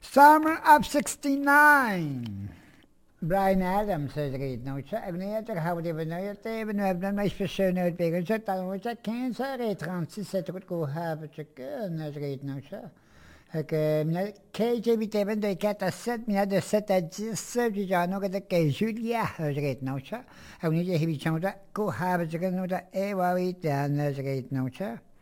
Summer of '69. Bryan Adams is er iets nooit. Even niet, houden we nooit even. We hebben dan speciaal nooit tegen zet. Dan wordt het 15 36 het goed go hebben te kunnen. Is er iets nooit. Ik KJ hebben de kat a set me de set at 10 die ja nog de Julia is er iets nooit. En niet je hebt zo dat go hebben te kunnen dat eeuwig dan is er iets nooit.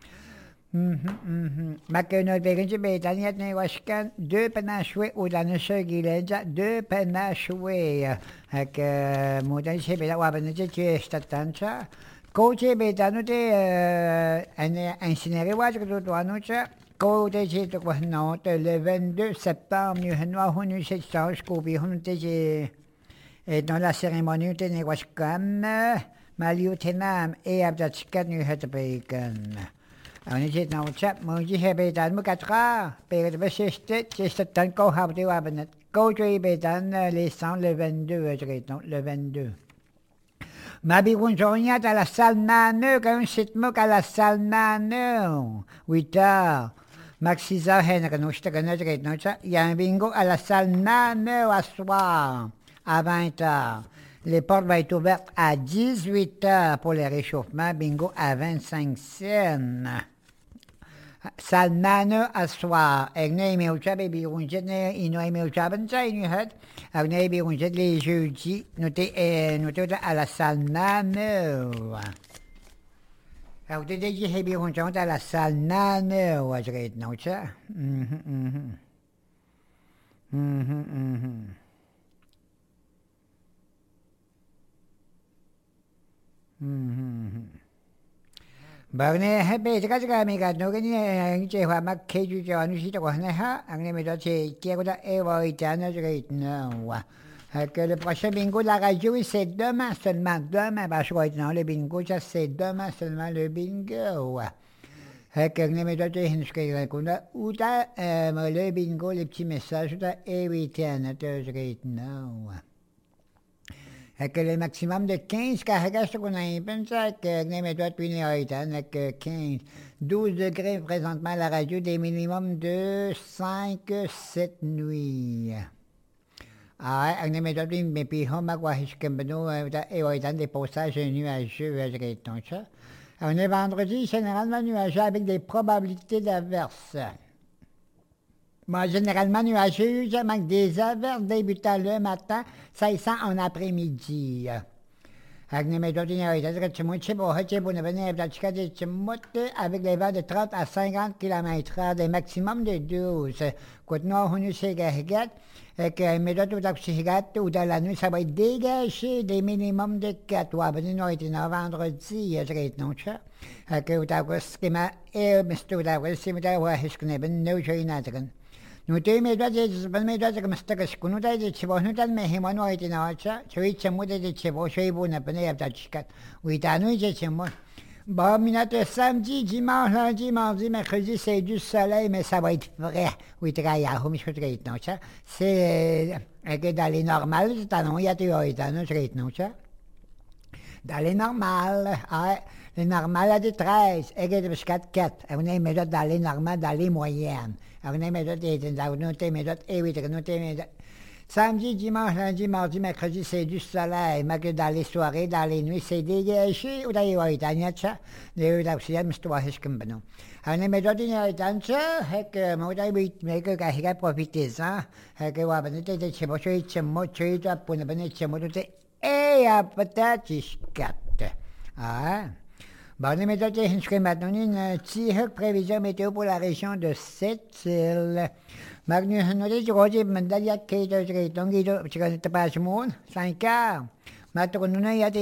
Maar kunnen we beginnen beter niet nee was kan deux panache ou dans le seul deux panache ik moet dan zeggen dat we hebben het je staat dan ja coach beter nu de en scenario was het door nou ja coach het ook was nou de 22 septembre nu hebben we het change kopen hun het dans la cérémonie de was kan maar lieutenant heb dat skat nu het beken. En je zit nou chat, moet je hebben dan moet ik gaan. Bij de beste, is dat dan ko hebben we hebben het. Ko je bij dan les le 22, je weet nog le 22. Maar bij ons on à la salle Nano, quand on zit ook à la salle Nano. 8 heures. Max 6 heures, Henry, nous je connais, je weet nog ça. Il y a un bingo à la salle Nano à soir, à 20 heures. Les portes vont être ouvertes à 18 heures pour le réchauffement, bingo à 25 cents. Salle Nano à soir. Ik neem heel tjabbe bij ons in een heel tjabbe zijn nu het. Ik neem bij ons les jeudi. Noté à la salle Nano. Ik deed dat je bij ons à la salle Nano. Als je het nou tja. Bagné heb je dat ik ga nog niet je wat maar keju je aan ziet ook nee ha en neem dat je kijkt dat eeuwig iets anders rijdt nou que le prochain bingo de la radio c'est demain seulement demain parce que maintenant le bingo ça c'est demain seulement le bingo que neem dat je inschrijven kon ou dat le bingo les petits messages dat eeuwig iets anders rijdt nou que le maximum de 15 carregages qu'on a eu, que je dois tenir 15. 12 degrés présentement à la radio, des minimums de 5, 7 nuits. Ah, je me dois mais puis on m'a dit que et dans des passages nuageux, ça. On est vendredi, généralement nuageux avec des probabilités d'averses. Moi, généralement nuageux, je manque des averses débutant le matin, ça y sent en après-midi. Avec les méthodes avec les vents de 30 à 50 km/h, des maximums de 12. Quand nous avons une cigarette, avec les méthodes ou dans la nuit, ça va être dégagé des minimums de 4. Ouais, ben nous avons vendredi, je serai non ça. Avec vous avez ce qui m'a monsieur vous avez ce qui m'a est-ce qu'on est ben nous j'ai une autre. Nu te me doate ben me doate că mă stă că cu nu dai de ceva nu dai me hema nu ai din așa ce uite ce mude de ceva și e bună până i-a dat cicat uite nu ce ce mă bon minute samedi dimanche lundi mardi mercredi c'est du soleil mais ça va être vrai uite că ia cum și trăit nu așa c'est que dans les normales c'est non ia tu uite nu trăit nu așa dans les normales les normales de 13 et que de 4 on est mais dans les normales dans les moyennes on est mais samedi, dimanche, lundi, mardi, mercredi, c'est du soleil. Mais que dans les soirées, dans les nuits, c'est dégagé. Ou d'ailleurs, il y a ça. Les auxiliaires, mais c'est pas comme ben. On est mais d'autres, il y a ça. Et que, moi, mais que, quand il a profité ça, et que, ouais, ben, tu sais, moi, tu sais, moi, tu sais, pour ne pas être moi, tu sais, et à peut-être, ah. Bon, on est mais d'autres, inscrit maintenant une petite prévision météo pour la région de Sept-Îles. Magnus Honoré, Roger Mandalia, Kate, donc il te passe mon 5 heures. Maintenant, il y a